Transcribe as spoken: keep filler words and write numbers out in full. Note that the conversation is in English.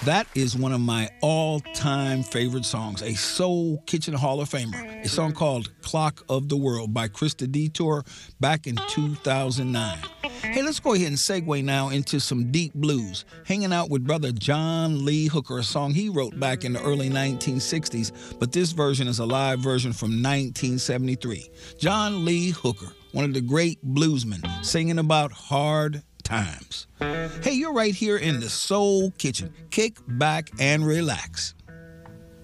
That is one of my all-time favorite songs, a Soul Kitchen Hall of Famer, a song called Clock of the World by Krista Detour back in two thousand nine. Hey, let's go ahead and segue now into some deep blues, hanging out with brother John Lee Hooker, a song he wrote back in the early nineteen sixties, but this version is a live version from nineteen seventy-three. John Lee Hooker, one of the great bluesmen, singing about hard times. Hey, you're right here in the Soul Kitchen. Kick back and relax.